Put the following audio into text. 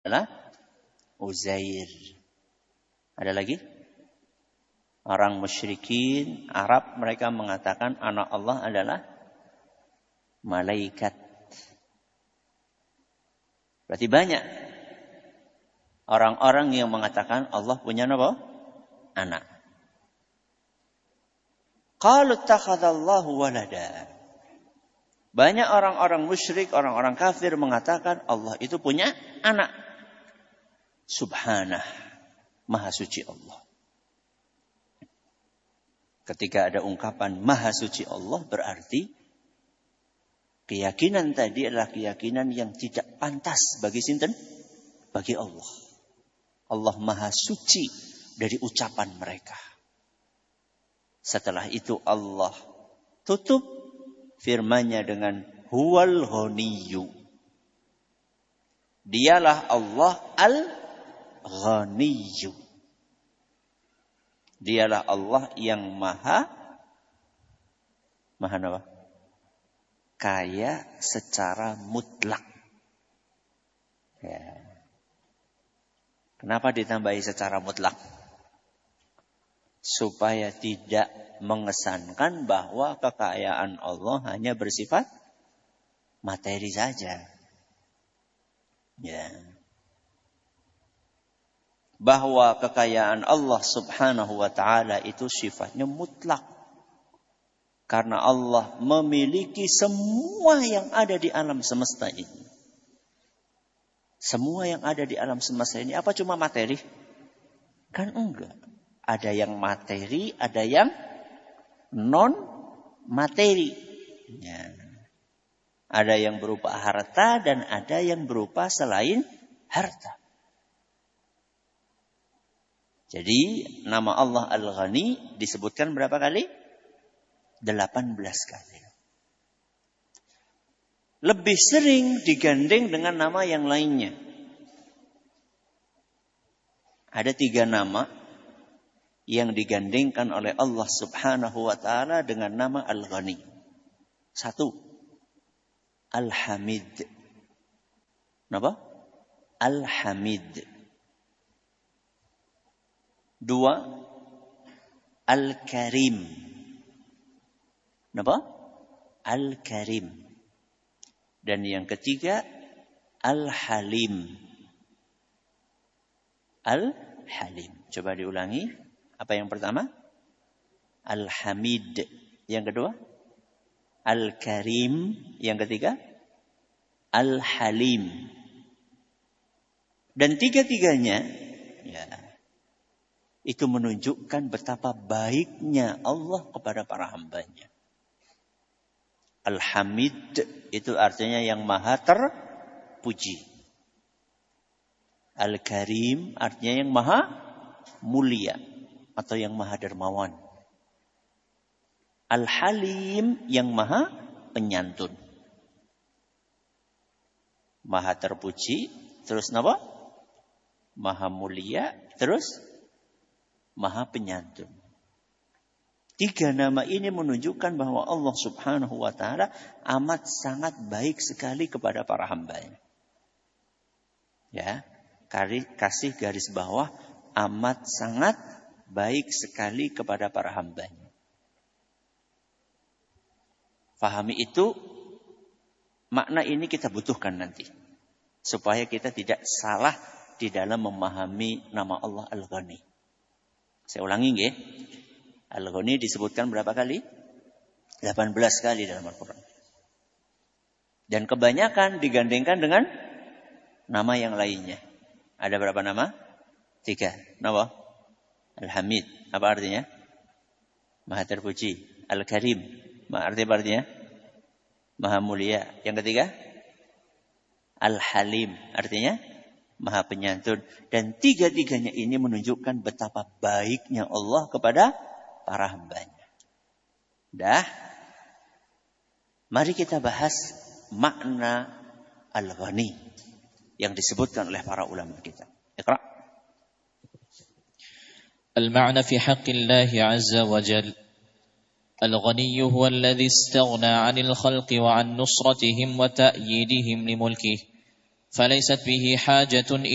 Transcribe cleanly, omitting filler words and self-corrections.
adalah Uzair. Ada lagi? Orang musyrikin Arab mereka mengatakan anak Allah adalah malaikat. Berarti banyak orang-orang yang mengatakan Allah punya apa? Anak. Qalu ittakhadallahu walada. Banyak orang-orang musyrik, orang-orang kafir mengatakan Allah itu punya anak. Subhanah, maha suci Allah. Ketika ada ungkapan maha suci Allah berarti keyakinan tadi adalah keyakinan yang tidak pantas bagi sinten? Bagi Allah. Allah maha suci dari ucapan mereka. Setelah itu Allah tutup firman-Nya dengan huwal ghaniyyu. Dialah Allah al-ghaniyyu. Dialah Allah yang maha apa? Kaya secara mutlak. Ya. Kenapa ditambahi secara mutlak? Supaya tidak mengesankan bahwa kekayaan Allah hanya bersifat materi saja. Ya. Bahwa kekayaan Allah subhanahu wa ta'ala itu sifatnya mutlak. Karena Allah memiliki semua yang ada di alam semesta ini. Semua yang ada di alam semesta ini apa cuma materi? Kan enggak. Ada yang materi, ada yang non materi. Ya. Ada yang berupa harta dan ada yang berupa selain harta. Jadi nama Allah Al-Ghani disebutkan berapa kali? 18 kali. Lebih sering digandeng dengan nama yang lainnya. Ada 3 nama yang digandengkan oleh Allah subhanahu wa ta'ala dengan nama Al-Ghani. 1. Al-Hamid. Kenapa? Al-Hamid. 2. Al-Karim. Kenapa? Al-Karim. Dan yang ketiga, Al-Halim. Al-Halim. Coba diulangi. Apa yang pertama? Al-Hamid. Yang kedua? Al-Karim. Yang ketiga? Al-Halim. Dan tiga-tiganya, ya, itu menunjukkan betapa baiknya Allah kepada para hambanya. Al-Hamid itu artinya yang maha terpuji. Al-Karim artinya yang maha mulia atau yang maha dermawan. Al-Halim yang maha penyantun. Maha terpuji, terus apa? Maha mulia, terus maha penyantun. 3 nama ini menunjukkan bahwa Allah subhanahu wa ta'ala amat sangat baik sekali kepada para hambanya. Ya, kasih garis bawah, amat sangat baik sekali kepada para hambanya. Fahami itu, makna ini kita butuhkan nanti. Supaya kita tidak salah di dalam memahami nama Allah Al-Ghani. Saya ulangi nggih. Al-Ghani disebutkan berapa kali? 18 kali dalam Al-Quran. Dan kebanyakan digandengkan dengan nama yang lainnya. Ada berapa nama? 3. Nama? Al-Hamid. Apa artinya? Maha terpuji. Al-Karim. Artinya? Maha mulia. Yang ketiga? Al-Halim. Artinya? Maha penyantun. Dan 3-tiganya ini menunjukkan betapa baiknya Allah kepada para hambanya. Dah. Mari kita bahas makna Al-Ghani yang disebutkan oleh para ulama kita. Iqra. Al-ma'na fi haqqillahi azza wa jal. Al-Ghani huwa alladhi istaghna 'anil khalqi wa 'an nusratihim wa ta'yidihim li mulkihi. Falaysat bihi hajatun